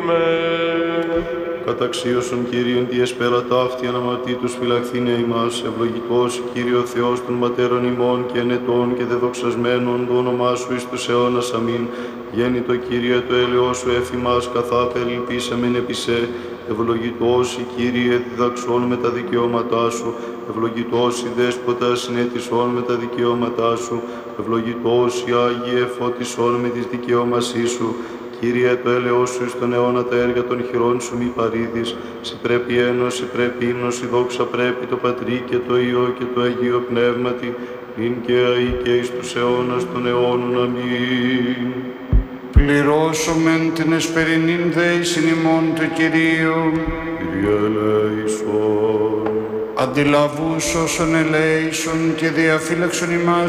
Καταξίωσον Κύριον τη εσπέρα ταύτη αναμαρτήτους φυλαχθήνε ημάς, ευλογητός Κύριο Θεός των Πατέρων ημών και ενετών και δεδοξασμένων το όνομά Σου εις τους αιώνας αμήν. Γέννητο Κύριε το έλεος Σου εφημάς καθά περιλυπήσαμεν επί σε. Ευλογητός η Κύριε διδαξών με τα δικαιώματά Σου, ευλογητός η Δέσποτα συνέτησών με τα δικαιώματά Σου, ευλογητός η Άγιε φώτισών με τις δικαιώμασή Σου. Κύριε, το έλεος Σου εις τον αιώνα τα έργα των χειρών Σου μη παρήδεις. Συ πρέπει ένος, συ πρέπει ύμνος, η δόξα πρέπει το Πατρί και το Υιό και το Αγίο Πνεύματι, ειν και αεί και εις τους αιώνας των αιώνων. Αμήν. Πληρώσομεν την εσπερινήν δέησιν ημών του Κυρίου. Κύριε ελέησον. Αντιλαβούς όσων ελέησον και διαφύλαξον ημάς